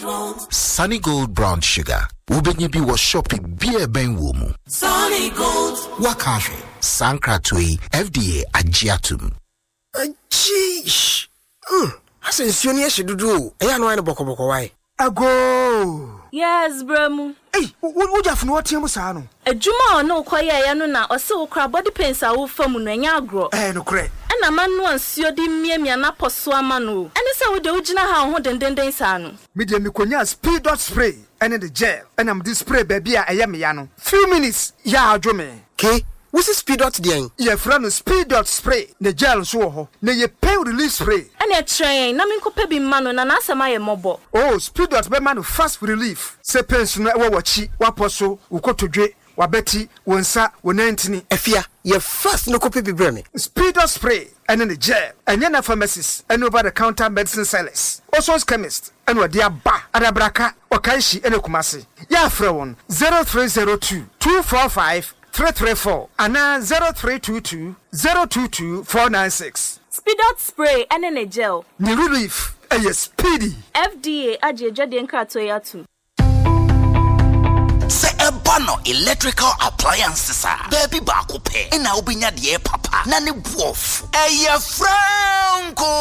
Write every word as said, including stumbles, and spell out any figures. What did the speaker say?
Sunny Gold brown sugar. Ubenye bi was shopping beer ben womu. Sunny Gold. Wakafe. Sankratwe F D A agiatum. Jeez. Hmm. Asen sioni e shedudu. Eya no ane boko boko wai. Ago. Yes, Bremu. Hey, wo ja funu otie mu saa no. Adwuma no koye ya no na ose wo kra body pains a wo famu no enya agro. Eh no kre. Ana manu ansio di miamia na poso ama no. Ene se wo de ugina ha ho dendenden saa no. Me de me konya speed dot spray ene the gel. Ena me spray baby a eye me ya no. Few minutes ya adwome. Ke What's speed dot den? Ye friend speed dot spray. The gel so ho. Na ye pain relief spray. Ene train na me nkopa bi ma no na na asema ye mobo. Oh, speed dot be man fast relief. Se pains no e wo wachi, waposo, ukotodwe, wabeti, wonsa, wonantini. Efia, ye fast no kopi bi breme. Speed dot spray and in the gel. And na pharmacies and over the counter medicine sellers. Also chemist and what dia ba adabraka okanshi ene kumase. Ya fra won zero three zero two two four five three three four and zero three two two zero two two four nine six. Speed out spray and in a gel. Ni relief and yes speedy. F D A aje jade nkrato ya tu. Se ebano electrical appliances ah. Baby ba ko pe. E na obinya de papa. Na ne buof. Eye franco.